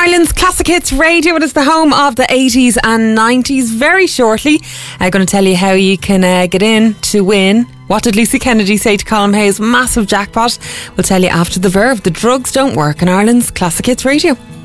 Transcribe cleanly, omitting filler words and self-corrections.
Ireland's Classic Hits Radio. It is the home of the 80s and 90s. Very shortly, I'm going to tell you how you can get in to win. What did Lucy Kennedy say to Colin Hayes' massive jackpot? We'll tell you after the Verve. The drugs don't work in Ireland's Classic Hits Radio.